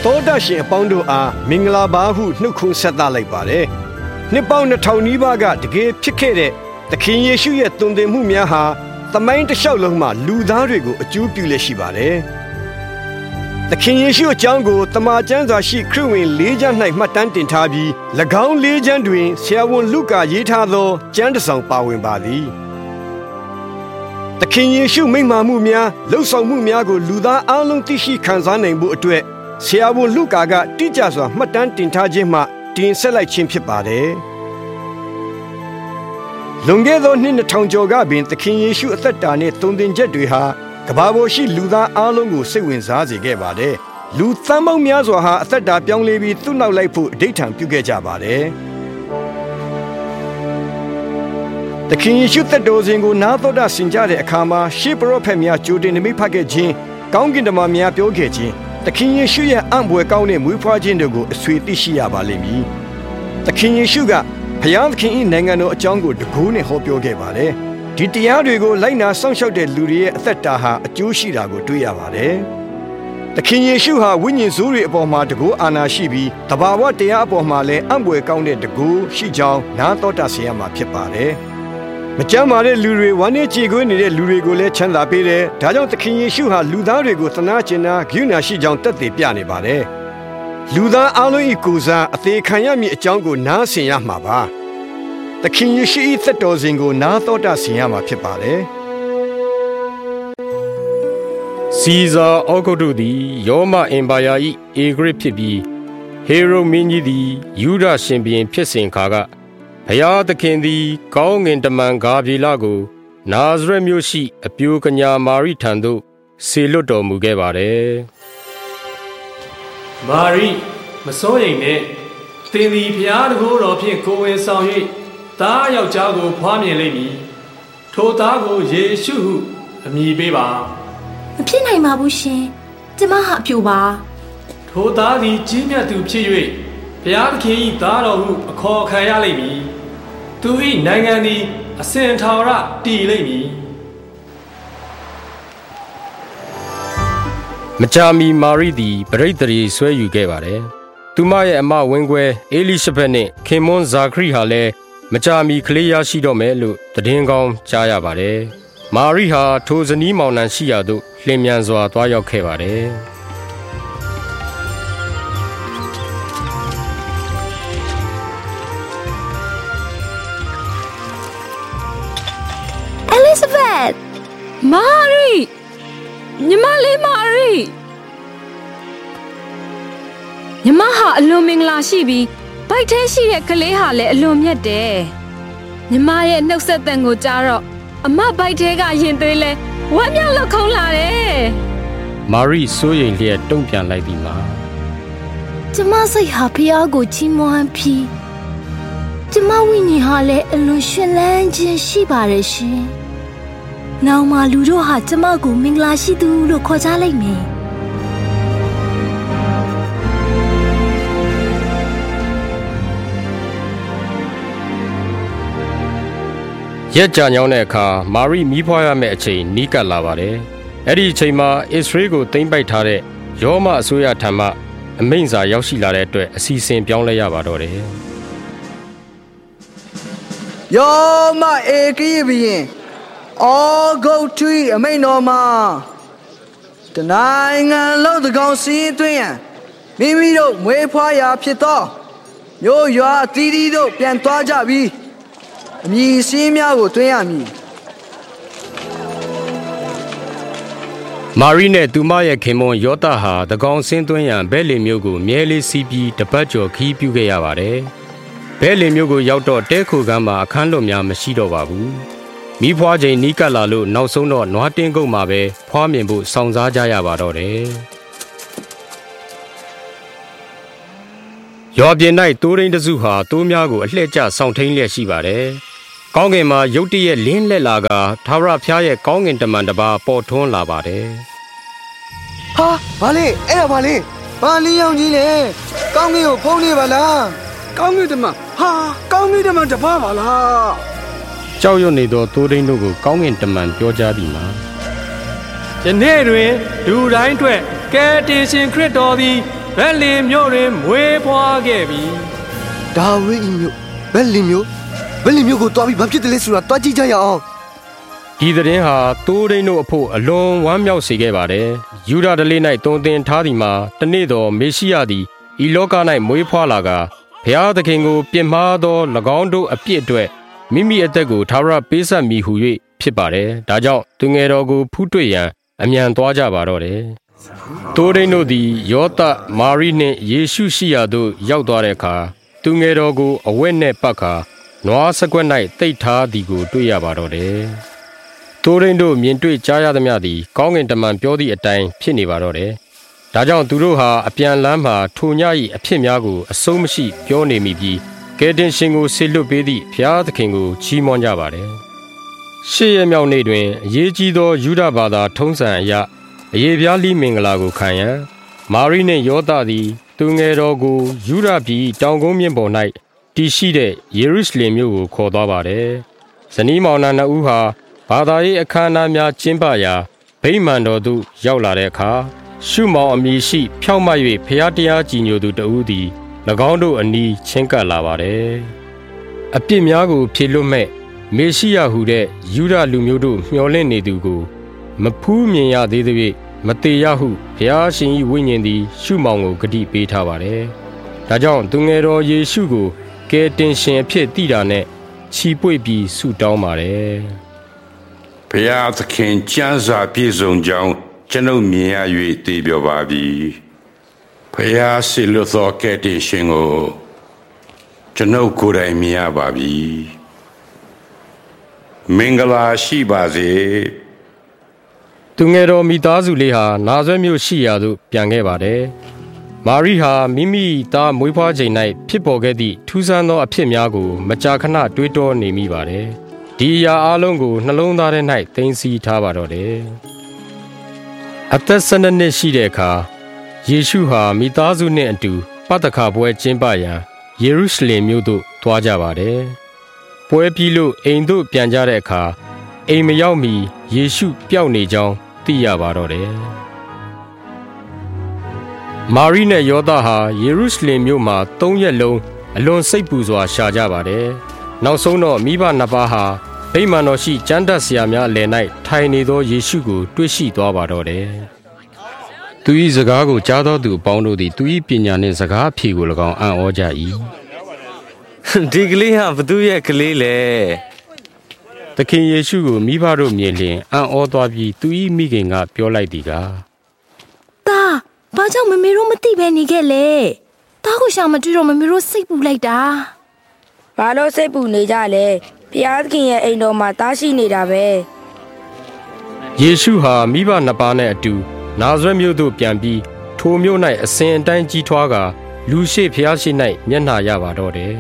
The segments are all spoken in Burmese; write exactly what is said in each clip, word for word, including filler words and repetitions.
တောတရှင်အပေါင်းတို့အားမင်္ဂလာပါဟုနှုတ်ခွန်းဆက်သလိုက်ပါတယ်နှစ်ပေါင်းနှစ်ထောင်နီးပါးကတကယ်ဖြစ်ခဲ့တဲ့သခင်ယေရှုရဲ့တုန်တင်မှုများဟာသမိုင်းတစ်လျှောက်လုံးမှာလူသားတွေကိုအကျိုးပြုလက်ရှိပါတယ်သခင်ယေရှုအကြောင်းကိုတမန်ကျမ်းစာရှိခရစ်ဝင်၄ကျမ်း၌မှတ်တမ်းတင်ထားပြီး၎င်း၄ကျမ်းတွင်ဆရာဝန်လုကာရေးထားသောကျမ်းတစ်စောင်ပါဝင်ပါသည်သခင်ယေရှုမိန့်မာမှုများလှုပ်ဆောင်မှုများကိုလူသားအလုံးသိရှိခံစားနိုင်ဖို့အတွက်ဆရာဝန်လုကာကတိကျစွာမှတ်တမ်းတင်ထားခြင်းမှတင်ဆက်လိုက်ခြင်းဖြစ်ပါတယ်လွန်ခဲ့သောနှစ်နှစ်ထောင်ကျော်ကပင်သခင်ယေရှုအသက်တာနှင့်တုန်တင်ချက်တွေဟာကမ္ဘာပေါ်ရှိလူသားအလုံးကိုစိတ်ဝင်စားစေခဲ့ပါတယ်။လူသန်းပေါင်းများစွာဟာအသက်တာပြောင်းလဲပြီးသူ့နောက်လိုက်ဖို့အဓိဋ္ဌာန်ပြုခဲ့ကြပါတယ်။သခင်ယေရှုသက်တော်စဉ်ကိုနားတော်တာဆင်ကြတဲ့အခါမှာရှေးပရောဖက်များကြိုတင်နမိတ်ဖတ်ခဲ့ခြင်းကောင်းကင်တမန်များပြောခဲ့ခြင်းသခင်ယေရှုရဲ့အံ့ဘွယ်ကောင်းတဲ့မွေးဖွားခြင်းတို့ကိုအဆွေသိရှိရပါလိမ့်မည်။သခင်ယေရှုကဘုရားသခင်၏နိုင်ငံတော်အကြောင်းကိုတကူးနဲ့ဟောပြောခဲ့ပါတယ်။ဒီတရားတွေကိုလိုက်နာစောင့်ရှောက်တဲ့လူတွေရဲ့အသက်တာဟာအကျိုးရှိတာကိုတွေ့ရပါတယ်။သခင်ယေရှုဟာဝိညာဉ်ဆိုးတွေအပေါ်မှာတကူအာဏာရှိပြီးတဘာဝတရားအပေါ်မှာလည်းအံ့ဘွယ်ကောင်းတဲ့တကူရှိကြောင်းနားတော်တာဆင်ရမှာဖြစ်ပါတယ်။မကြမ်းမာတဲ့လူတွေဝမ်းနည်းကြေကွဲနေတဲ့လူတွေကိုလည်းချမ်းသာပေးတယ်။ဒါကြောင့်သခင်ယေရှုဟာလူသားတွေကိုသနာကျင်နာဂရုဏာရှိကြောင်းတက်တည်ပြနေပါတယ်။လူသားအလုံး၏ကိုယ်စားအသေးခံရမည့်အကြောင်းကိုနားဆင်ရမှာပါ။သခင်ယေရှု၏သက်တော်စဉ်ကိုနားတော်တာဆင်ရမှာဖြစ်ပါတယ်။စီဇာအောဂုတ်တုသည်ရောမအင်ပါယာ၏အေဂရစ်ဖြစ်ပြီးဟေရုမင်းကြီးသည်ယူဒရှင်ဘုရင်ဖြစ်စဉ်ခါကဘုရားသခင်သည်ကောင်းငင်တမန်ဂါဗြေလကိုနာဇရက်မြို့ရှိအပြိုကညာမာရိထံသို့ဆေလွတ်တော်မူခဲ့ပါတယ်။မာရိမစိုးရိမ်နဲ့သင်သည်ဘုရားတန်ခိုးတော်ဖြင့်ကိုယ်ဝင်ဆောင်၍သားယောက်ျားကိုဖွားမြင်လိမ့်မည်။ထိုသားကိုယေရှုဟုအမည်ပေးပါ။မဖြစ်နိုင်ပါဘူးရှင်။ကျမဟာအပြိုပါ။ထိုသားသည်ကြီးမြတ်သူဖြစ်၍ဘုရားသခင်၏သားတော်ဟုအခေါ်ခံရလိမ့်မည်။သူ၏နိုင်ငံသည်အစဉ်ထာဝရတည်လိမ့်မည်။မကြာမီမာရိသည်ပရိသေရီဆွဲယူခဲ့ပါတယ်။သူမရဲ့အမဝင်းခွဲအေလိရှဘက်နှင့်ခင်မွန်းဇာခရိဟာလည်းမကြာမီကလေးရရှိတော့မယ်လို့သတင်းကောင်းကြားရပါတယ်။မာရိဟာထိုဇနီးမောင်နှံရှိရာသို့လျင်မြန်စွာသွားရောက်ခဲ့ပါတယ်။ Elizabeth မာရိညီမလေးမာရိညီမဟာအလွန်မင်္ဂလာရှိပြီးဗိုက်ထဲရှိတဲ့ကလေးဟာလည်းအလွန်မြတ်တယ်ညီမရဲ့နှုတ်ဆက်သံကိုကြားတော့အမဗိုက်ထဲကရင်သွေးလဲဝမ်းမြောက်လို့ခုန်လာတယ်မာရိစိုးရိမ်လျက်တုံ့ပြန်လိုက်ပြီးမှကျမစိတ်ဟာဖျားကိုချီးမွမ်းပြီးကျမဝိညာဉ်ဟာလည်းအလွန်ရှင်လန်းခြင်းရှိပါတယ်ရှင်နောင်မှလူတို့ဟာကျမကိုမင်္ဂလာရှိသူလို့ခေါ်ကြလိမ့်မယ်ရက်ကြာညောင်းတဲ့အခါမာရိမီးဖွားရမယ့်အချိန်နီးကပ်လာပါတယ်။အဲ့ဒီအချိန်မှာအစ္စရေးကိုသိမ်းပိုက်ထားတဲ့ရောမအစိုးရထံမှအမိန့်စာရောက်ရှိလာတဲ့အတွက်အစီအစဉ်ပြောင်းလဲရပါတော့တယ်။ရောမအေကီဘီရင်အောဂုတ်ထွီအမိန့်တော်မှာတနိုင်ငံလုံးသကောင်စီးသွင်းရန်မိမိတို့မွေးဖွားရာဖြစ်သောမျိုးရွာအသီးသီးတို့ပြန်သွားကြပြီးအမည်စင်းများကိုတွင်းရမည်မာရီနဲ့သူမရဲ့ခင်မွန်းယောသဟာသကောင်စင်းသွင်းရန်ဘဲလင်မြို့ကိုမြဲလေးစီးပြီးတပတ်ကျော်ခီးပြုခဲ့ရပါတယ်ဘဲလင်မြို့ကိုရောက်တော့တဲခိုကမ်းမှာအခန်းလွတ်များမရှိတော့ပါဘူးမိဖွားချိန်နီးကပ်လာလို့နောက်ဆုံးတော့နွားတင်းကုတ်မှာပဲဖွားမြင်ဖို့စောင့်စားကြရပါတော့တယ်ရွာပြင်၌တိုးရင်းတစုဟာတိုးများကိုအလှည့်ကျဆောင်ထိန်လျက်ရှိပါတယ်ကောင်းကင်မှာရုတ်တရက်လင်းလက်လာကထာဝရဘုရားရဲ့ကောင်းကင်တမန်တစ်ပါးပေါ်ထွန်းလာပါတယ်။ဟာဘာလဲအဲ့ဒါဘာလဲဘာလင်းရောင်ကြီးလဲကောင်းကင်ကိုဖုံးနေပါလားကောင်းကင်တမန်ဟာကောင်းကင်တမန်တစ်ပါးပါလားကြောက်ရွံ့နေသောတိုးရင်းတို့ကိုကောင်းကင်တမန်ပြောကြားပြီးမှယနေ့တွင်လူတိုင်းအတွက်ကယ်တင်ရှင်ခရစ်တော်သည်ဗက်လင်မြို့တွင်မွေးဖွားခဲ့ပြီဒါဝိဒ်မြို့ဗက်လင်မြို့ဗက်လင်မြို့ကိုတွားပြီးဘာဖြစ်တယ်လဲဆိုတာတွားကြည့်ကြရအောင်ဒီသတင်းဟာတိုးရင်းတို့အဖို့အလွန်ဝမ်းမြောက်စေခဲ့ပါတယ်ယူဒာဓလေ၌တုံသင်ထားသည်မှာတနေ့သောမေရှိယသည်ဤလောက၌မွေးဖွားလာကဘုရားသခင်ကိုပြစ်မှားသော၎င်းတို့အပြစ်အတွက်မိမိအသက်ကိုထာဝရပေးဆက်မိဟု၍ဖြစ်ပါတယ်ဒါကြောင့်သူငယ်တော်ကိုဖူးတွေ့ရန်အမြန်သွားကြပါတော့တယ်တိုးရင်းတို့သည်ယောသမာရိနှင့်ယေရှုရှိရာသို့ရောက်သွားတဲ့အခါသူငယ်တော်ကိုအဝတ်နှင့်ပတ်ခါနွားစကွက်၌တိတ်ထားသည်ကိုတွေ့ရပါတော့တယ်တိုးရင်းတို့မြင်တွေ့ကြားရသမျှသည်ကောင်းကင်တမန်ပြောသည့်အတိုင်းဖြစ်နေပါတော့တယ်ဒါကြောင့်သူတို့ဟာအပြန်လမ်းမှာထိုည၏အဖြစ်များကိုအဆုံးမရှိပြောနေမိပြီးကယ်တင်ရှင်ကိုဆေလွတ်ပေးသည့်ဘုရားသခင်ကိုချီးမွမ်းကြပါတယ်ရှေ့ရမြောက်နေ့တွင်အရေးကြီးသောယူဒဘာသာထုံးစံအရအယေပြားလိမင်္ဂလာကိုခံရန်မာရိနှင့်ယောသသည်သူငယ်တော်ကိုယူဒပြည်တောင်ကုန်းမြင့်ပေါ်၌တည်ရှိတဲ့ယေရုရှလင်မြို့ကိုခေါ်သွားပါတယ်ဇနီးမောင်နှံနှစ်ဦးဟာဘာသာရေးအခမ်းအနားများကျင်းပရာဗိမာန်တော်သို့ရောက်လာတဲ့အခါရှုမောင်အမည်ရှိဖြောင့်မတ်၍ဖျားတရားကြည်ညိုသူတဦးသည်၎င်းတို့အနီးချင်းကပ်လာပါတယ်အပြစ်များကိုဖြေလွတ်မဲ့မေရှိယဟုတဲ့ယူဒလူမျိုးတို့မျှော်လင့်နေသူကိုမဖူးမြင်ရသေးသဖြင့်မတေရဟုဘုရားရှင်၏ဝိညာဉ်သည်ရှုမောင်ကိုဂတိပေးထားပါတယ်ဒါကြောင့်သူငယ်တော်ယေရှုကိုကယ်တင်ရှင်အဖြစ်သိတာနဲ့ချီးပွေ့ပြီးဆုတောင်းပါတယ်ဘုရားသခင်ကျမ်းစာပြည့်စုံကြောင်းကျွန်ုပ်မြင်ရ၍သိပြောပါပြီဘုရားဆီလွတ်သောကယ်တင်ရှင်ကိုကျွန်ုပ်ကိုယ်တိုင်မြင်ရပါပြီမင်္ဂလာရှိပါစေသူငယ်တော်မိသားစုလေးဟာနာဇရက်မြို့ရှိရာသို့ပြန်ခဲ့ပါတယ်မာရိဟာမိမိသားမွေးဖွားချိန်၌ဖြစ်ပေါ်ခဲ့သည့်ထူးဆန်းသောအဖြစ်များကိုမကြာခဏတွေးတောနေမိပါတယ်ဒီအရာအလုံးကိုနှလုံးသားထဲ၌သိမ်းဆည်းထားပါတော့တယ်အသက်၁၂နှစ်ရှိတဲ့အခါယေရှုဟာမိသားစုနှင့်အတူပတ္တခါပွဲကျင်းပရန်ယေရုရှလင်မြို့သို့သွားကြပါတယ်ပွဲပြီးလို့အိမ်သို့ပြန်ကြတဲ့အခါအိမ်မရောက်မီယေရှုပျောက်နေကြောင်းသိရပါတော့တယ်မာရိနဲ့ယောသဟာယေရုရှလင်မြို့မှာသုံးရက်လုံးအလွန်စိတ်ပူစွာရှာကြပါတယ်နောက်ဆုံးတော့မိဘနှစ်ပါးဟာဗိမာန်တော်ရှိကျမ်းတတ်ဆရာများအလယ်၌ထိုင်နေသောယေရှုကိုတွေ့ရှိသွားပါတော့တယ်သူ၏စကားကိုကြားသောသူအပေါင်းတို့သည်သူ၏ပညာနှင့်စကားအဖြေကို၎င်းအံ့ဩကြ၏ဒီကလေးဟာဘသူရဲ့ကလေးလဲသခင်ယေရှုကိုမိဘတို့မြင်လျင်အံ့ဩသွားပြီးသူ၏မိခင်ကပြောလိုက်သည်ကားတာဘာကြောင့်မမေတို့မသိပဲနေခဲ့လဲတာကိုရှာမတွေ့တော့မမေတို့စိတ်ပူလိုက်တာဘာလို့စိတ်ပူနေကြလဲဘုရားသခင်ရဲ့အိမ်တော်မှာတားရှိနေတာပဲယေရှုဟာမိဘနှစ်ပါးနဲ့အတူနာဇရက်မြို့သို့ပြန်ပြီးထိုမြို့၌အစဉ်အတိုင်းကြီးထွားကာလူရှိဘုရားရှိ၌မျက်နှာရပါတော့တယ်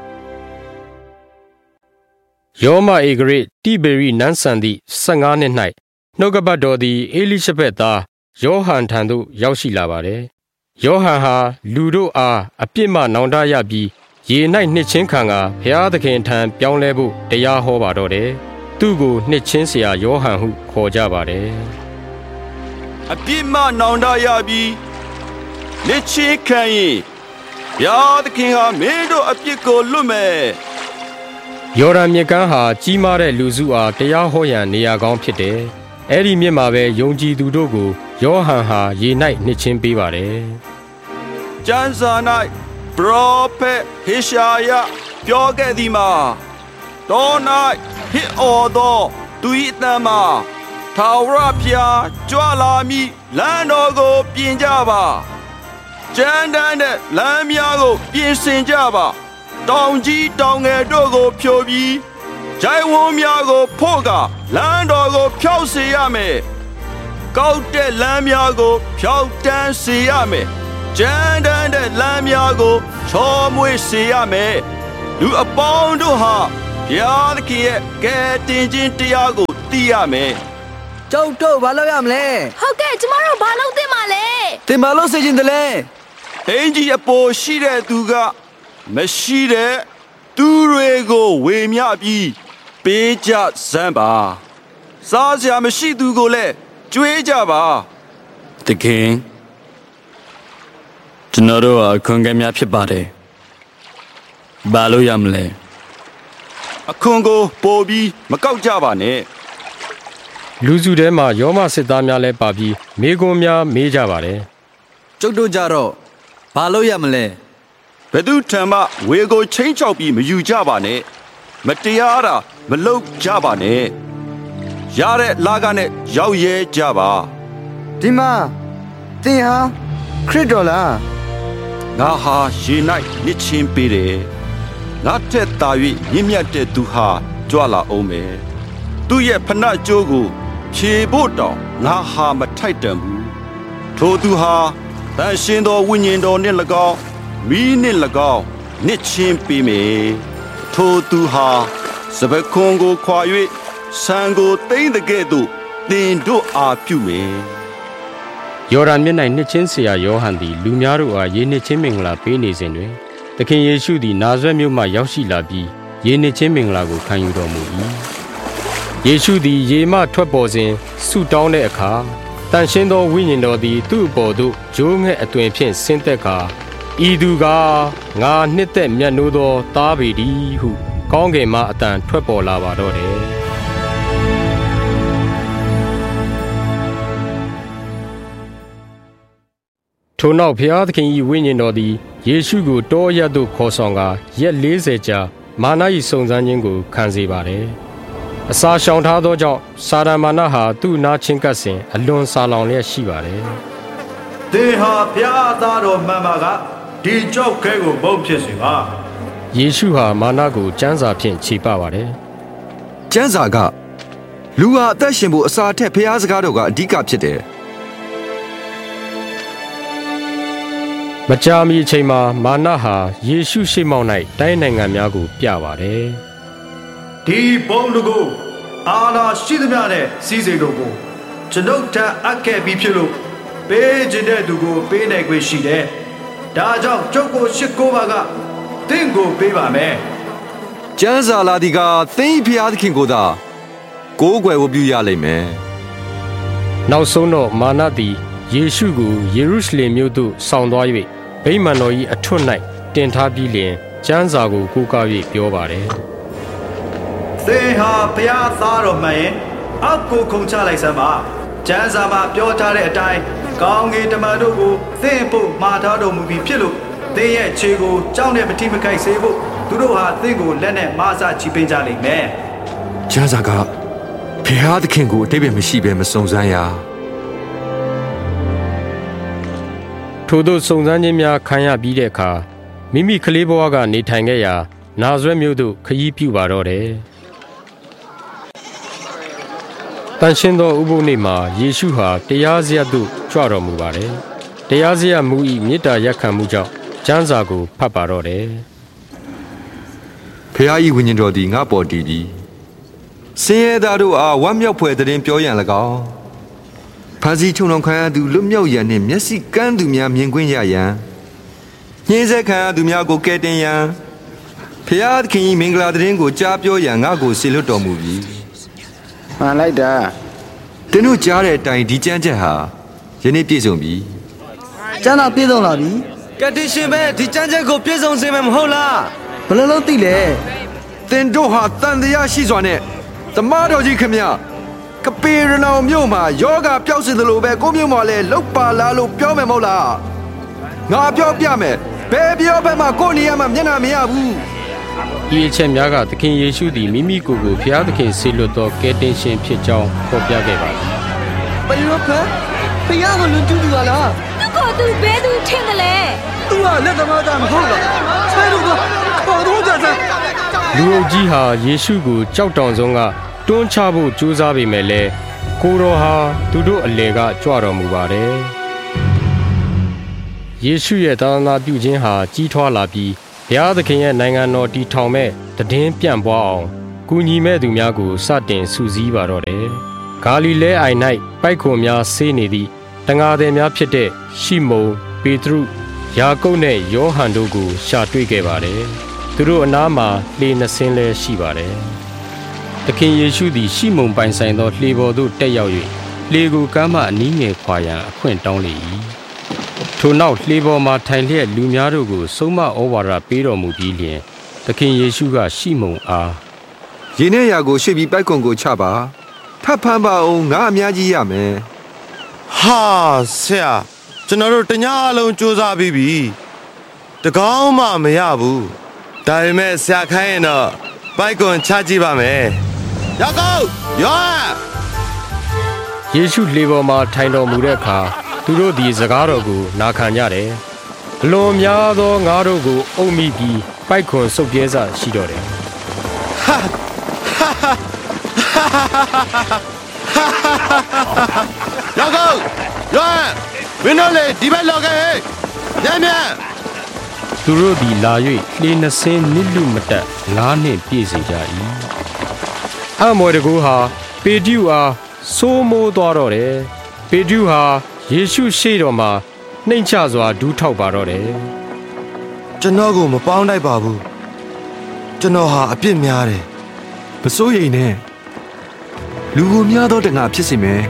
ယောမဧဂရိတိဘေရိနန်းဆန်သည့်၁၅နှစ်၌နှုတ်ကပတ်တော်သည်အေလိရှဘက်သားယောဟန်ထံသို့ရောက်ရှိလာပါတယ်ယောဟန်ဟာလူတို့အားအပြစ်မှနောင်တရပြီးရေ၌နှစ်ချင်းခံကဘုရားသခင်ထံပြောင်းလဲဖို့တရားဟောပါတော့တယ်သူ့ကိုနှစ်ချင်းဆရာယောဟန်ဟုခေါ်ကြပါတယ်အပြစ်မှနောင်တရပြီးနှစ်ချင်းခံရင်ဘုရားသခင်ဟာမင်းတို့အပြစ်ကိုလွတ်မယ်ယော်ဒန်မြစ်ကမ်းဟာကြီးမားတဲ့လူစုအားတရားဟောရန်နေရာကောင်းဖြစ်တယ်။အဲ့ဒီမြစ်မှာပဲယုံကြည်သူတို့ကိုယောဟန်ဟာရေ၌နှစ်ချင်းပေးပါတယ်။ကျမ်းစာ၌ပရောဖက်ဟေရှာယပြောခဲ့သည်မှာတော၌ဟစ်အော်သောသူ၏အသံမှာထာဝရဘုရားကြွလာမည်လမ်းတော်ကိုပြင်ကြပါ။ကျမ်းတမ်းတဲ့လမ်းများကိုပြင်ဆင်ကြပါတောင်ကြီးတောင်ငယ်တို့ကိုဖြိုပြီးဂျိုင်းဝန်းများကိုဖို့ကလမ်းတော်ကိုဖြောက်စေရမယ်ကောက်တဲ့လမ်းများကိုဖြောက်တန်းစေရမယ်ကျမ်းတမ်းတဲ့လမ်းများကိုချောမွေ့စေရမယ်လူအပေါင်းတို့ဟာဘုရားသခင်ရဲ့ကယ်တင်ခြင်းတရားကိုသိရမယ်ကျုပ်တို့ဘာလုပ်ရမလဲဟုတ်ကဲ့ကျမတို့ဘာလုပ်သင့်မှာလဲသင်ဘာလုပ်စေချင်တယ်လဲအင်ကြီးအပေါ်ရှိတဲ့သူကမရှိတဲ့သူတွေကိုဝေမျှပြီးပေးကြစမ်းပါစားစရာမရှိသူကိုလည်းကြွေးကြပါသခင်ကျွန်တော်တို့အခွန်ကဲများဖြစ်ပါတယ်ဘာလို့ရမလဲအခွန်ကိုပို့ပြီးမကောက်ကြပါနဲ့လူစုထဲမှာယောမစစ်သားများလဲပါပြီးမိကွန်းများမေးကြပါတယ်ကျုပ်တို့ကြတော့ဘာလို့ရမလဲဘယ်သူထံမှဝေကိုချင်းချောက်ပြီးမယူကြပါနဲ့မတရားတာမလုပ်ကြပါနဲ့ရတဲ့လာကနဲ့ရောက်ရဲကြပါဒီမှာသင်ဟာခရစ်တော်လားငါဟာရေ၌နှစ်ချင်းပေးတယ်ငါထက်သာ၍မြင့်မြတ်တဲ့သူဟာကြွလာအောင်မယ်သူ့ရဲ့ဖဏကျိုးကိုဖြေဖို့တောင်ငါဟာမထိုက်တန်ဘူးထိုသူဟာတန်ရှင်သောဝိညာဉ်တော်နှင့်၎င်းမိနှင့်၎င်းနှစ်ချင်းပေးမယ်ထိုသူဟာစပခွန်ကိုခွာ၍ဆံကိုသိမ့်တဲ့ကဲ့သို့တင်တို့အားပြုမယ်ယော်ဒန်မြစ်၌နှစ်ချင်းဆရာယောဟန်သည်လူများတို့အားယေနှစ်ချင်းမင်္ဂလာပေးနေစဉ်တွင်သခင်ယေရှုသည်နာဇရက်မြို့မှရောက်ရှိလာပြီးယေနှစ်ချင်းမင်္ဂလာကိုခံယူတော်မူ၏ယေရှုသည်ရေမှထွက်ပေါ်စဉ်ဆုတောင်းတဲ့အခါတန်ရှင်းသောဝိညာဉ်တော်သည်သူ့အပေါ်သို့ဂျိုးငှက်အသွင်ဖြင့်ဆင်းသက်ကာဤသူကငါနှစ်သက်မြတ်နိုးသောသားပေတည်းဟုကောင်းကင်မှအတန်ထွက်ပေါ်လာပါတော့တယ်ထိုနောက်ဘုရားသခင်၏ဝိညာဉ်တော်သည်ယေရှုကိုတောအရပ်သို့ခေါ်ဆောင်ကာရက်လေးဆယ်ကြာမာန၏စုံစမ်းခြင်းကိုခံစေပါတယ်။အစာရှောင်ထားသောကြောင့်စာရမာနဟာသူ့နာချင်းကပ်စဉ်အလွန်စာလောင်လျက်ရှိပါတယ်။သင်ဟာဘုရားသားတော်မှန်ပါကဒီကြောက်ခဲကိုမုန်းဖြစ်စေပါ။ယေရှုဟာမာနကိုကျမ်းစာဖြင့်ခြေပပါတယ်။ကျမ်းစာကလူဟာအသက်ရှင်ဖို့အစာထက်ဘုရားစကားတော်ကအဓိကဖြစ်တယ်။မကြာမီအချိန်မှာမာနဟာယေရှုရှေ့မှောက်၌တိုင်းနိုင်ငံများကိုပြပါတယ်။ဒီဘုံတို့ကိုအာနာရှိသမျှနဲ့စီးစိမ်တို့ကိုကျွန်ုပ်ထံအပ်ခဲ့ပြီးဖြစ်လို့ပေးခြင်းတဲ့သူကိုပေးနိုင်ခွင့်ရှိတယ်။ဒါကြောင့်ကျုပ်ကိုရှစ်ကိုးပါကသင်ကိုပေးပါမယ်။ကျမ်းစာလာဒီကသင်ဘုရားသခင်ကိုသာကိုးကွယ်ဖို့ပြုရလိမ့်မယ်။နောက်ဆုံးတော့မာနသည်ယေရှုကိုယေရုရှလင်မြို့သို့ဆောင်သွား၍ဗိမာန်တော်၏အထွတ်၌တင်ထားပြီးလျှင်ကျမ်းစာကိုကိုးကား၍ပြောပါတယ်။သင်ဟာဘုရားသားတော်မှန်ရင်အောက်ကိုခုန်ချလိုက်စမ်းပါ။ကျမ်းစာမှာပြောထားတဲ့အတိုင်းကောင်းကင်တမန်တို့ကိုသင်ဖို့မှာထားတော်မူပြီးဖြစ်လို့သင်ရဲ့ခြေကိုကြောက်နဲ့မထိမခိုက်စေဖို့သူတို့ဟာသင်ကိုလက်နဲ့မဆချီပင်းကြလိမ့်မယ်။ကျမ်းစာကဘုရားသခင်ကိုအတိတ်ပဲမရှိဘဲမစုံစမ်းရထို့သောစုံစမ်းခြင်းများခံရပြီးတဲ့အခါမိမိကလေးဘဝကနေထိုင်ခဲ့ရာနာဇရက်မြို့သို့ခရီးပြုပါတော့တယ်။တန်ရှင်းသောဥပုသ်နေ့မှာယေရှုဟာတရားစရပ်သို့ကြွတော်မူပါတယ်။တရားစရပ်မူ၏မေတ္တာရပ်ခံမှုကြောင့်ကျမ်းစာကိုဖတ်ပါတော့တယ်။ဖခင်၏ဝိညာဉ်တော်သည်ငါ့ပေါ်တည်ပြီးဆင်းရဲသားတို့အားဝမ်းမြောက်ဖွယ်သတင်းပြောရန်၎င်းဖန်စီချုံတော်ခံရသူလွတ်မြောက်ရန်နှင့်မျက်စိကန်းသူများမြင်ကွင်းရရန်ညှင်းဆဲခံရသူများကိုကယ်တင်ရန်ဖျားသခင်၏မင်္ဂလာသတင်းကိုကြားပြောရန်ငါ့ကိုဆေလွတ်တော်မူပြီမှန်လိုက်တာသင်တို့ကြားတဲ့အတိုင်းဒီကျမ်းချက်ဟာယနေ့ပြည့်စုံပြီကျမ်းတော်ပြည့်စုံလာပြီကတိရှင်ပဲဒီကျမ်းချက်ကိုပြည့်စုံစေမယ်မဟုတ်လားဘယ်လိုလုပ်သိလဲသင်တို့ဟာတန်တရားရှိစွာနဲ့သမားတော်ကြီးခင်ဗျကပေရနောင်မြို့မှာယောဂပျောက်စေသလိုပဲကိုမြို့မှာလည်းလောက်ပါလားလို့ပြောမယ်မဟုတ်လားငါပြောပြမယ်ဘယ်ပြောဘက်မှာကိုနေရာမှာမျက်နှာမရဘူးဒီအချက်များကသခင်ယေရှုသည်မိမိကိုယ်ကိုဘုရားသခင်ဆေလွတ်သောကယ်တင်ရှင်ဖြစ်ကြောင်းဖော်ပြခဲ့ပါသည်ဘယ်လိုဖဲဘုရားကိုလွန်ကျူးသူလားသူ့ကိုယ်သူဘယ်သူထင်တယ်လဲသူကလက်သမားသားမဟုတ်လားဆဲလို့ကခေါ်တော့ကြစမ်းလူအုပ်ကြီးဟာယေရှုကိုကြောက်တောင်ဆုံးကတွန်းချဖို့ကြိုးစားပေမဲ့လည်းကိုတော်ဟာသူတို့အလယ်ကကြွတော်မူပါတယ်။ယေရှုရဲ့သာသနာပြုခြင်းဟာကြီးထွားလာပြီးဘုရားသခင်ရဲ့နိုင်ငံတော်တည်ထောင်မဲ့တည်င်းပြန့်ပွားအောင်ကူညီမဲ့သူများကိုစတင်စုစည်းပါတော့တယ်။ဂါလိလဲအိုင်၌ပိုက်ခွန်များဆေးနေသည့်တန်ဃာသည်များဖြစ်တဲ့ရှိမုန်ပေတရုယာကုပ်နဲ့ယောဟန်တို့ကိုရှာတွေ့ခဲ့ပါတယ်။သူတို့အနားမှာလှေနှစ်စင်းလည်းရှိပါတယ်။သခင်ယေရှုသည်ရှိမုန်ပိုင်ဆိုင်သောလှေပေါ်သို့တက်ရောက်၍လှေကိုကမ်းမှအနီးငယ်ခွာရန်အခွင့်တောင်းလေ၏ထိုနောက်လှေပေါ်မှာထိုင်လျက်လူများတို့ကိုဆုံးမဩဝါဒပေးတော်မူပြီးလျှင်သခင်ယေရှုကရှိမုန်အားရေနဲ့ရာကိုရွှေ့ပြီးပိုက်ကွန်ကိုချပါထပ်ဖမ်းပါအောင်ငါအများကြီးရမယ်ဟာဆရာကျွန်တော်တို့တညအလုံးစူးစမ်းပြီးပြီတကောင်းမှမရဘူးဒါပေမဲ့ဆရာခိုင်းရင်တော့ပိုက်ကွန်ချကြည့်ပါမယ်ရောက်ကောရောယေရှုလေပေါ်မှာထိုင်တော်မူတဲ့အခါသူတို့သည်စကားတော်ကိုနာခံကြတယ်အလွန်များသောငါးတို့ကိုအုပ်မိပြီးပိုက်ခွန်စုပ်ပြဲစာရှိတော့တယ်ဟာရောက်ကောရောမင်းတို့လေဒီဘက်လောက်ကဟဲ့ညံ့ညံ့သူတို့သည်လာ၍လှေနှစင်းနစ်လူမတက်လားနှင့်ပြည့်စေကြ၏အမော်တကူဟာပေတျုအားစိုးမိုးသွားတော့တယ်ပေတျုဟာယေရှုရှေ့တော်မှာနှိမ်ချစွာဒူးထောက်ပါတော့တယ်ကျွန်တော်ကိုမပေါင်းတိုက်ပါဘူးကျွန်တော်ဟာအပြစ်များတယ်မစိုးရိမ်နဲ့လူကိုများသောတငါဖြစ်စေမယ်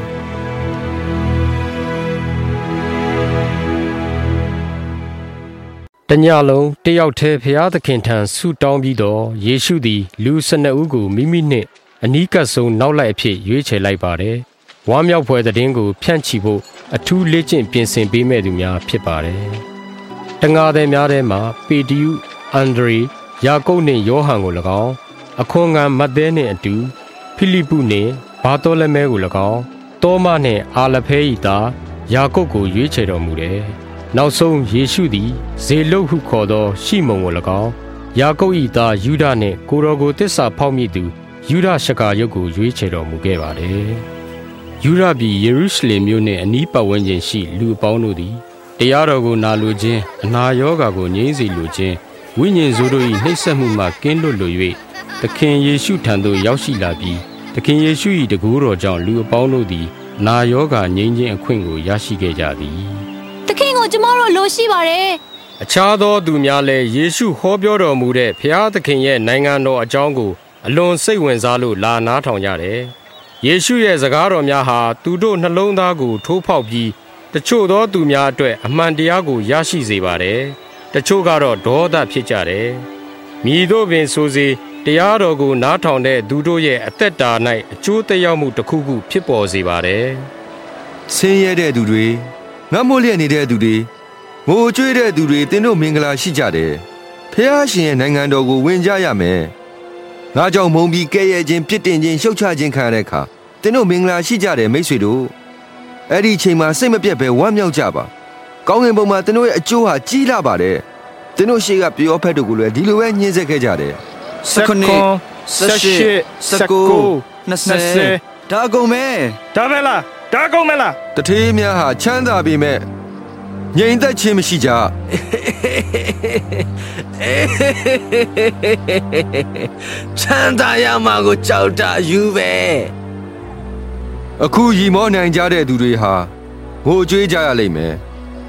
တညလုံးတယောက်တည်းဖျားသခင်ထံဆုတောင်းပြီးတော့ယေရှုသည်လူ၁၂ဦးကိုမိမိနှင့်အနီးကပ်ဆုံးနောက်လိုက်အဖြစ်ရွေးချယ်လိုက်ပါတယ်။ဝမ်းမြောက်ဖွယ်သတင်းကိုဖြန့်ချီဖို့အထူးလေ့ကျင့်ပြင်ဆင်ပေးမဲ့သူများဖြစ်ပါတယ်။တငါသည်များထဲမှာပေတျုအန်ဒရေယာကုပ်နှင့်ယောဟန်ကို၎င်းအခွန်ငံမဿဲနှင့်အတူဖိလိပုနှင့်ဘာသောလမဲကို၎င်းတောမနှင့်အာလဖဲ၏သားယာကုပ်ကိုရွေးချယ်တော်မူတယ်။နောက်ဆုံးယေရှုသည်ဇေလုတ်ဟုခေါ်သောရှိမုန်ကို၎င်းယာကုပ်၏သားယူဒနှင့်ကိုတော်ကိုတစ္ဆာဖောက်မိသူယူဒရှကာယုတ်ကိုရွေးချယ်တော်မူခဲ့ပါတယ်။ယူဒပြည်ယေရုရှလင်မြို့နှင့်အနီးပတ်ဝန်းကျင်ရှိလူအပေါင်းတို့သည်တရားတော်ကိုနာလိုခြင်းအနာရောဂါကိုငြိမ်းစေလိုခြင်းဝိညာဉ်ဆိုးတို့၏နှိပ်စက်မှုမှကင်းလွတ်လို၍သခင်ယေရှုထံသို့ရောက်ရှိလာပြီးသခင်ယေရှု၏တကူတော်ကြောင့်လူအပေါင်းတို့သည်နာရောဂါငြိမ်းခြင်းအခွင့်ကိုရရှိခဲ့ကြသည်သခင်ကိုကျမတို့လိုရှိပါတယ်အခြားသောသူများလည်းယေရှုဟောပြောတော်မူတဲ့ဘုရားသခင်ရဲ့နိုင်ငံတော်အကြောင်းကိုအလွန်စိတ်ဝင်စားလို့လာနားထောင်ကြတယ်။ယေရှုရဲ့စကားတော်များဟာသူတို့နှလုံးသားကိုထိုးဖောက်ပြီးတချို့သောသူများအတွက်အမှန်တရားကိုရရှိစေပါတယ်။တချို့ကတော့ဒေါသဖြစ်ကြတယ်။မည်သို့ပင်ဆိုစေတရားတော်ကိုနားထောင်တဲ့သူတို့ရဲ့အသက်တာ၌အကျိုးသက်ရောက်မှုတစ်ခုခုဖြစ်ပေါ်စေပါတယ်။ဆင်းရဲတဲ့သူတွေငတ်မိုးလျက်နေတဲ့သူတွေငိုကြွေးတဲ့သူတွေသင်တို့မင်္ဂလာရှိကြတယ်။ဖျားရှင်ရဲ့နိုင်ငံတော်ကိုဝင်ကြရမယ်။ငါကြောင့်မုံပြီးကဲ့ရဲ့ခြင်းပြစ်တင်ခြင်းရှုတ်ချခြင်းခံရတဲ့အခါသင်တို့မင်္ဂလာရှိကြတယ်မိတ်ဆွေတို့။အဲ့ဒီအချိန်မှာစိတ်မပြတ်ပဲဝမ်းမြောက်ကြပါ။ကောင်းကင်ဘုံမှာသင်တို့ရဲ့အကျိုးဟာကြီးလာပါတယ်။သင်တို့ရှေ့ကပြောဖက်တို့ကိုလည်းဒီလိုပဲညှင်းဆဲခဲ့ကြတယ်။၁၉ ၁၈ ၁၉ ၂၀ဒါကုန်မယ်ဒါပဲလားဒါကုန်မလားတထေးများဟာချမ်းသာပေမဲ့ငြိမ်သက်ခြင်းမရှိကြချမ်းသာရမှာကိုကြောက်တာယူပဲအခုရီမောနိုင်ကြတဲ့သူတွေဟာငိုကြွေးကြရလိမ့်မယ်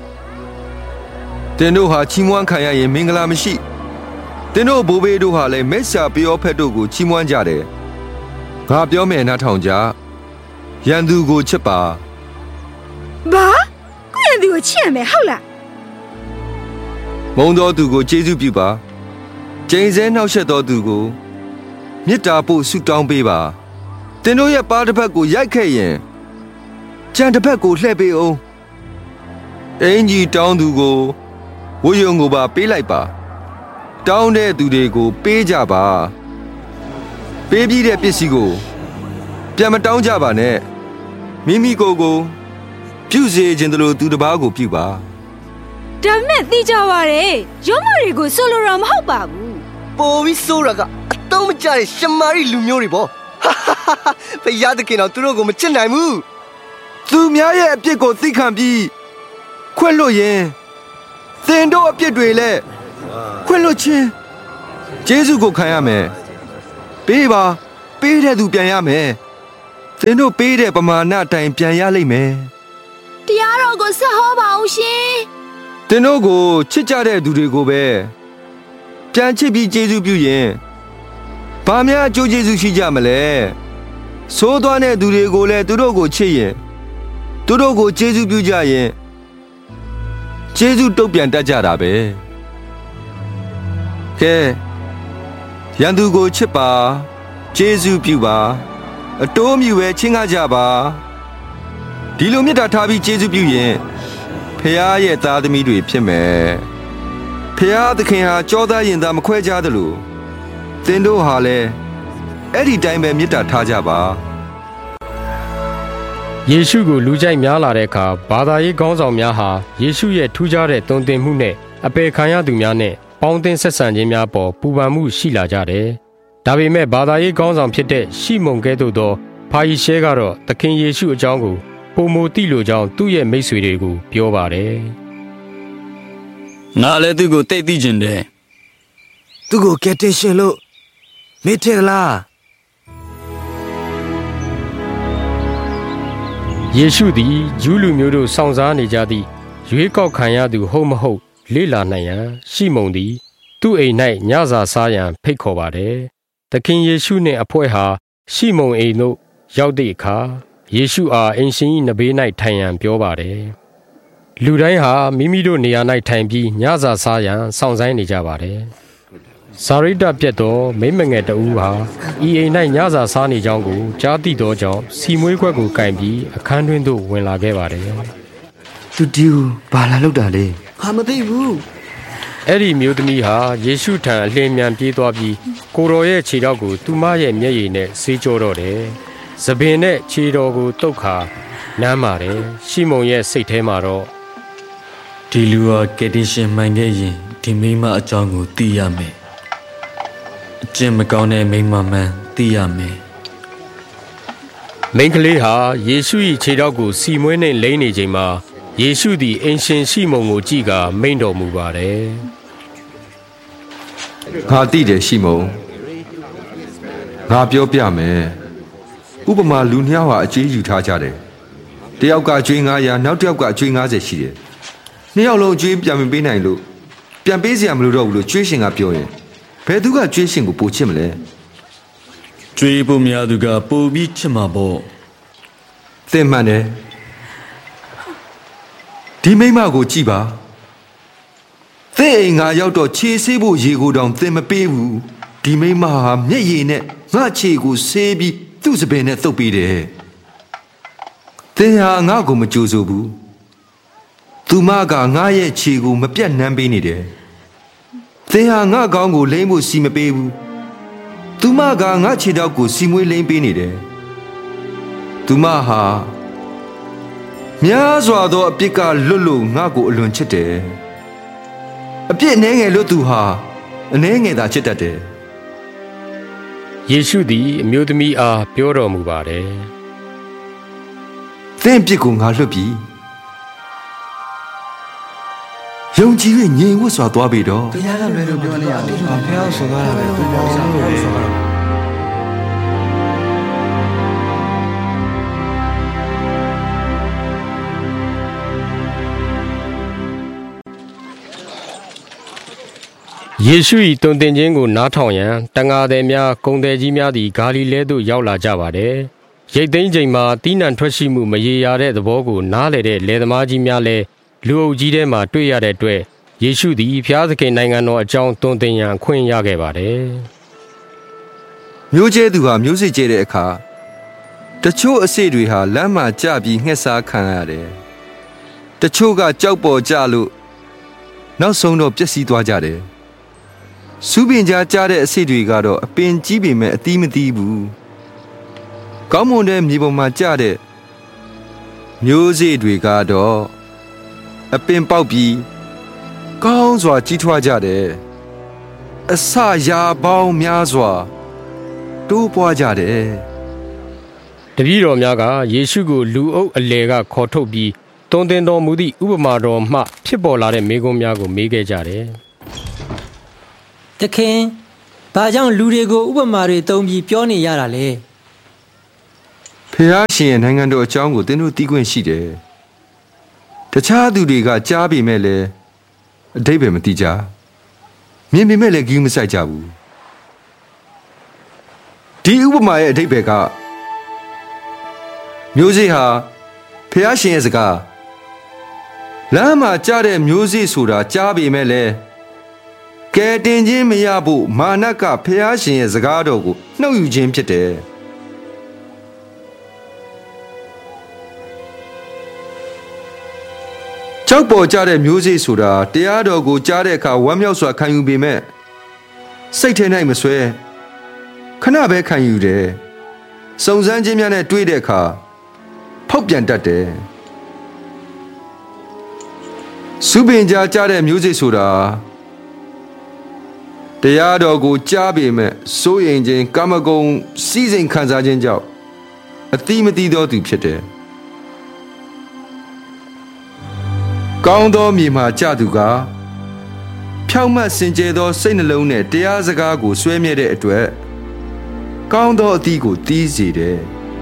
တင်တို့ဟာချီးမွမ်းခံရရင်မင်္ဂလာမရှိတင်တို့ဘိုးဘေးတို့ဟာလည်းမက်ဆာပြောဖက်တို့ကိုချီးမွမ်းကြတယ်ငါပြောမယ်နားထောင်ကြရန်သူကိုချစ်ပါဘာကိုရန်သူကိုချစ်ရမယ်ဟုတ်လားမုန်းသောသူကိုကျေးဇူးပြုပါကျိန်ဆဲနှောက်ယှက်သောသူကိုမေတ္တာပို့ဆုတောင်းပေးပါတင်တို့ရဲ့ပါးတစ်ဖက်ကိုရိုက်ခဲ့ရင်ကြံတစ်ဖက်ကိုလှည့်ပေးအောင်အင်ကြီးတောင်းသူကိုဝိယုံကိုပါပေးလိုက်ပါတောင်းတဲ့သူတွေကိုပေးကြပါပေးပြီးတဲ့ပစ္စည်းကိုပြန်မတောင်းကြပါနဲ့မိမိကိုယ်ကိုပြုစေခြင်းတလို့သူတစ်ပါးကိုပြုပါဒါမဲ့သိကြပါရဲ့ရုံးမတွေကိုဆိုလိုတာမဟုတ်ပါဘူးပိုပြီးဆိုးတာကအတုံးမကျတဲ့ရှမာရီလူမျိုးတွေပေါ့ဖယားတခင်တော့သူတို့ကိုမချစ်နိုင်ဘူးသူများရဲ့အပြစ်ကိုသိခံပြီးခွင့်လွတ်ရင်သင်တို့အပြစ်တွေလည်းခွင့်လွတ်ခြင်းယေရှုကိုခံရမယ်ပေးပါပေးတဲ့သူပြန်ရမယ်သင်တို့ပေးတဲ့ပမာဏအတိုင်းပြန်ရလိမ့်မယ်တရားတော်ကိုဆက်ဟောပါအောင်ရှင်သင်တို့ကိုချစ်ကြတဲ့သူတွေကိုပဲပြန်ချစ်ပြီးယေရှုပြုရင်ဘာများအကျိုးကျေးဇူးရှိကြမလဲဆိုးသွားတဲ့သူတွေကိုလည်းသူတို့ကိုချစ်ရင်သူတို့ကိုယေရှုပြုကြရင်ယေကျေးဇူးတုတ်ပြန်တတ်ကြတာပဲကဲရန်သူကိုချစ်ပါကျေးဇူးပြုပါအတိုးမြူပဲချင်းကားကြပါဒီလိုမေတ္တာထားပြီးကျေးဇူးပြုရင်ဖခင်ရဲ့သားသမီးတွေဖြစ်မယ်ဖခင်သခင်ဟာကြောသားရင်သားမခွဲခြားသလိုသင်တို့ဟာလည်းအဲ့ဒီတိုင်းပဲမေတ္တာထားကြပါယေရှုကိုလူကြိုက်များလာတဲ့အခါဘာသာရေးခေါင်းဆောင်များဟာယေရှုရဲ့ထူးခြားတဲ့တုံ့တင်မှုနဲ့အပေခံရသူများနဲ့ပေါင်းသင်းဆက်ဆံခြင်းများပေါ်ပူပန်မှုရှိလာကြတယ်။ဒါပေမဲ့ဘာသာရေးခေါင်းဆောင်ဖြစ်တဲ့ရှီမုန်ကဲ့သို့သောဖာရီရှဲကတော့သခင်ယေရှုအကြောင်းကိုပုံမသိလိုကြောင်းသူ့ရဲ့မိတ်ဆွေတွေကိုပြောပါတယ်။ငါလည်းသူ့ကိုတိတ်သိကျင်တယ်။သူ့ကိုကယ်တင်ရှင်လို့မေ့ထင်လားယေရှုသည်ဂျူးလူမျိုးတို့စောင့်စားနေကြသည့်ရွေးကောက်ခံရသူဟုတ်မဟုတ်လေ့လာနိုင်ရန်ရှီမုန်သည်သူ့အိမ်၌ညစာစားရန်ဖိတ်ခေါ်ပါတယ်။သခင်ယေရှုနှင့်အဖွဲ့ဟာရှီမုန်အိမ်သို့ရောက်သည့်အခါယေရှုအားအင်ရှင်၏နဘေး၌ထိုင်ရန်ပြောပါတယ်။လူတိုင်းဟာမိမိတို့နေရာ၌ထိုင်ပြီးညစာစားရန်စောင့်ဆိုင်းနေကြပါတယ်။စာရိတ္တပြတ်သောမိမငယ်တဦးဟာဤအိမ်၌ညစာစားနေကြောင်းကိုကြားသိသောကြောင့်စီမွေးခွက်ကိုကင်ပြီးအခန်းတွင်သို့ဝင်လာခဲ့ပါတယ်။သူဒီကိုဘာလာလုပ်တာလဲ။ဟာမသိဘူး။အဲ့ဒီမျိုးသမီးဟာယေရှုထံအလင်းမြန်ပြေးသွားပြီးကိုတော်ရဲ့ခြေထောက်ကိုသူမရဲ့မျက်ရည်နဲ့ဆေးကြောတော့တယ်။သပင်နဲ့ခြေတော်ကိုတုတ်ခါနမ်းပါတယ်။ရှီမုန်ရဲ့စိတ်ထဲမှာတော့ဒီလူဟာကယ်တင်ရှင်မှန်ခဲ့ရင်ဒီမိမအကြောင်းကိုသိရမယ်။အကျင့်မကောင်းတဲ့မိမမှန်သိရမယ်။မိန်းကလေးဟာယေရှု၏ခြေထောက်ကိုစီမွေးနှင့်လိမ့်နေချိန်မှာယေရှုသည်အင်ရှင်ရှီမုန်ကိုကြည့်ကာမိန့်တော်မူပါတယ်။ငါသိတယ်ရှီမုန်ငါပြောပြမယ်။ဥပမာလူနှစ်ယောက်ဟာအကျွေးယူထားကြတယ်။တယောက်ကအကျွေးငါးရာနောက်တစ်ယောက်ကအကျွေးငါးဆယ်ရှိတယ်။နှစ်ယောက်လုံးအကျွေးပြန်မပေးနိုင်လို့ပြန်ပေးစရာမလိုတော့ဘူးလို့ကျွေးရှင်ကပြောရင်ဘယ်သူကကျွေးရှင်ကိုပိုချစ်မလဲ။ကျွေးဖို့များသူကပိုပြီးချစ်မှာပေါ့။သင်မှန်တယ်။ဒီမိမကိုကြည့်ပါသင်အိမ်ငါရောက်တော့ခြေဆေးဖို့ရေကိုတောင်သင်မပေးဘူးဒီမိမဟာမျက်ရည်နဲ့ငါခြေကိုဆေးပြီးသူ့စပယ်နဲ့သုတ်ပေးတယ်သင်ဟာငါ့ကိုမကြိုးဆိုဘူးသူမကငါရဲ့ခြေကိုမပြတ်နှမ်းပေးနေတယ်သင်ဟာငါကောင်းကိုလိမ့်ဖို့စီမပေးဘူးသူမကငါခြေထောက်ကိုစီမွေးလိမ့်ပေးနေတယ်သူမဟာများစွာသောအပြစ်ကလွတ်လို့ငါ့ကိုအလွန်ချစ်တယ်အပြစ်နှဲငယ်လို့သူဟာအနှဲငယ်သာချစ်တတ်တယ်ယေရှုသည်အမျိုးသမီးအားပြောတော်မူပါတယ်သင်ပြစ်ကိုငါလွတ်ပြီယုံကြည်၍ငြိမ်ဝတ်စွာသွားပြီတော့တရားကလွယ်လို့ပြောနေရတယ်ဘုရားဆိုကားတာပဲသူပြောတာလို့ဆိုကားတာယေရှု၏တုံသင်ခြင်းကိုနားထောင်ရန်တန်ဃာသည်များဂုဏ်သည်ကြီးများသည်ဂါလိလဲသို့ရောက်လာကြပါတယ်။ရိတ်သိမ်းချိန်မှာတီးနှံထွက်ရှိမှုမရေရာတဲ့သဘောကိုနားလည်တဲ့လယ်သမားကြီးများလည်းလူအုပ်ကြီးထဲမှာတွေ့ရတဲ့အတွက်ယေရှုသည်ဖျားသခင်နိုင်ငံတော်အကြောင်းတုံသင်ရန်ခွင့်ရခဲ့ပါတယ်။မျိုးကျဲသူဟာမျိုးစေ့ကျဲတဲ့အခါတချို့အစေ့တွေဟာလမ်းမှာကျပြီးငှက်စားခံရတယ်။တချို့ကကြောက်ပေါ်ကျလို့နောက်ဆုံးတော့ပျက်စီးသွားကြတယ်။စူးပင်ကြားကြားတဲ့အစိတ်တွေကတော့အပင်ကြီးပေမဲ့အသီးမသီးဘူးကောင်းမွန်တဲ့မြေပေါ်မှာကျတဲ့မျိုးစေ့တွေကတော့အပင်ပေါက်ပြီးကောင်းစွာကြီးထွားကြတယ်အစရာပေါင်းများစွာတိုးပွားကြတယ်တပည့်တော်များကယေရှုကိုလူအုပ်အလယ်ကခေါ်ထုတ်ပြီးတုံသင်တော်မူသည့်ဥပမာတော်မှဖြစ်ပေါ်လာတဲ့မေးခွန်းများကိုမေးခဲ့ကြတယ်တခင်ဘာကြောင့်လူတွေကိုဥပမာတွေသုံးပြီးပြောနေရတာလဲဖျားရှင်ရဲ့နိုင်ငံတော်အကြောင်းကိုသင်တို့သိခွင့်ရှိတယ်တခြားသူတွေကကြားပေမဲ့လည်းအဓိပ္ပာယ်မသိကြမြင်ပေမဲ့လည်းဂရုမစိုက်ကြဘူးဒီဥပမာရဲ့အဓိပ္ပာယ်ကမျိုးစေ့ဟာဖျားရှင်ရဲ့စကားလမ်းမှာကြားတဲ့မျိုးစေ့ဆိုတာကြားပေမဲ့လည်းကဲတင်ခြင်းမရဖို့မာနကဖျားရှင်ရဲ့စကားတော်ကိုနှုတ်ယူခြင်းဖြစ်တယ်ကြောက်ပေါ်ကြတဲ့မျိုးစေ့ဆိုတာတရားတော်ကိုကြားတဲ့အခါဝမ်းမြောက်စွာခံယူပေမဲ့စိတ်ထဲ၌မဆွဲခဏပဲခံယူတယ်စုံစမ်းခြင်းများနဲ့တွေ့တဲ့အခါဖောက်ပြန်တတ်တယ်စုပင်ကြားကြားတဲ့မျိုးစေ့ဆိုတာတရားတော်ကိုကြားပေမဲ့စိုးရိမ်ခြင်းကာမဂုဏ်စီးစိမ်ခံစားခြင်းကြောင့်အတိမတိသောသူဖြစ်တယ်ကောင်းသောမြေမှာကြသူကဖြောင့်မတ်စင်ကြယ်သောစိတ်နှလုံးနဲ့တရားစကားကိုဆွဲမြဲတဲ့အတွက်ကောင်းသောအသီးကိုတီးစေတယ်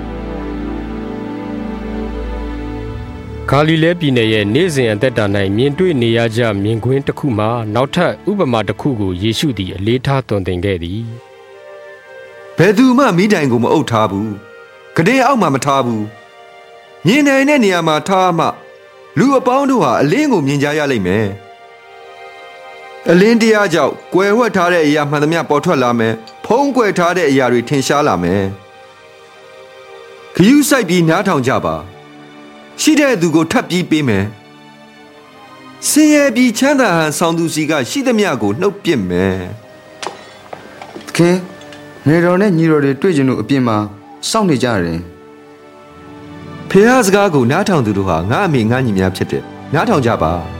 ဂါလိလဲပြည်နယ်ရဲ့နေ့စဉ်အသက်တာ၌မြင်တွေ့နေရကြမြင်ကွင်းတစ်ခုမှာနောက်ထပ်ဥပမာတစ်ခုကိုယေရှုသည်အလေးထားသွန်သင်ခဲ့သည်ဘယ်သူမှမိတိုင်ကိုမအုပ်ထားဘူးကတဲ့အောက်မှာမထားဘူးမြင်နိုင်တဲ့နေရာမှာထားမှလူအပေါင်းတို့ဟာအလင်းကိုမြင်ကြရလိမ့်မယ်အလင်းတရားကြောင့်ကွယ်ဝှက်ထားတဲ့အရာမှန်သမျှပေါ်ထွက်လာမယ်ဖုံးကွယ်ထားတဲ့အရာတွေထင်ရှားလာမယ်ခရူးဆိုင်ပြီးနားထောင်ကြပါရှိတဲ့သူကိုထပ်ပြီးပေးမယ်ဆင်းရဲပြီးချမ်းသာဟန်ဆောင်သူစီကရှိသမျှကိုနှုတ်ပစ်မယ်သခင်နေတော်နဲ့ညီတော်တွေတွေ့ကြလို့အပြင်မှာစောင့်နေကြတယ်ဖះစကားကိုနားထောင်သူတို့ဟာငါအမေငါညီများဖြစ်တယ်နားထောင်ကြပါ